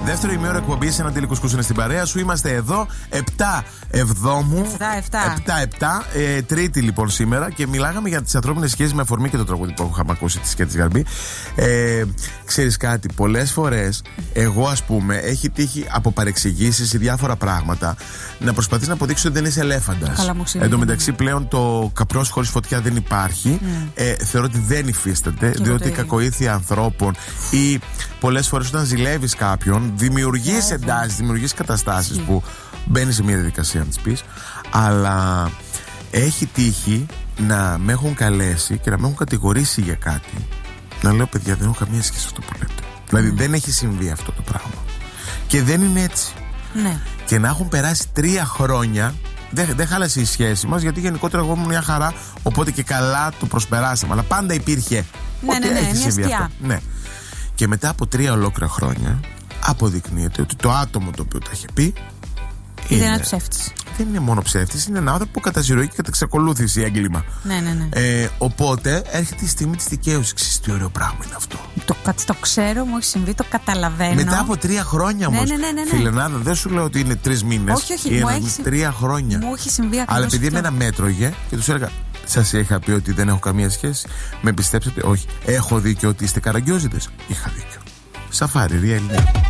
Δεύτερο ημίωρο εκπομπή, ένα Αντίλικος είναι στην παρέα σου. Είμαστε εδώ 7 Εβδόμου. 7-7. Τρίτη λοιπόν σήμερα και μιλάγαμε για τις ανθρώπινες σχέσεις με αφορμή και το τραγούδι που είχαμε ακούσει τη Σκέτη Γαρμπή. Ξέρεις κάτι, πολλές φορές εγώ ας πούμε έχει τύχει από παρεξηγήσεις ή διάφορα πράγματα να προσπαθείς να αποδείξεις ότι δεν είσαι ελέφαντας. Εν τω μεταξύ πλέον το καπρός χωρίς φωτιά δεν υπάρχει. Θεωρώ ότι δεν υφίσταται, διότι η κακοήθεια ανθρώπων ή πολλές φορές όταν ζηλεύεις κάποιον δημιουργείς εντάσεις, δημιουργείς καταστάσεις που μπαίνεις σε μια διαδικασία να τις πεις. Αλλά έχει τύχει να με έχουν καλέσει και να με έχουν κατηγορήσει για κάτι. Να λέω παιδιά, δεν έχω καμία σχέση αυτό που λέτε. Δηλαδή δεν έχει συμβεί αυτό το πράγμα. Και δεν είναι έτσι. Ναι. Και να έχουν περάσει 3 χρόνια. Δεν χάλασε η σχέση μας, γιατί γενικότερα εγώ ήμουν μια χαρά. Οπότε και καλά το προσπεράσαμε. Αλλά πάντα υπήρχε. Ναι, έχει συμβεί αυτό. Ναι. Και μετά από 3 ολόκληρα χρόνια αποδεικνύεται ότι το άτομο το οποίο τα είχε πει είναι ένα ψεύτης. Δεν είναι μόνο ψεύτης, είναι ένα άνθρωπο που κατά συρροή και κατά εξακολούθηση έγκλημα. Ναι. Οπότε έρχεται η στιγμή της δικαίωσης. Ξέρεις τι ωραίο πράγμα είναι αυτό. Το ξέρω, μου έχει συμβεί, το καταλαβαίνω. Μετά από 3 χρόνια όμως. Ναι. Φιλενάδα, δεν σου λέω ότι είναι 3 μήνες. Όχι, μου έχει 3 χρόνια. Μου έχει συμβεί ακριβώς. Αλλά επειδή εμένα μέτρωγε και τους έλεγα, σας είχα πει ότι δεν έχω καμία σχέση. Με πιστέψατε, όχι. Έχω δίκιο ότι είστε καραγκιόζητες. Είχα δίκιο. Σαφάρι, real.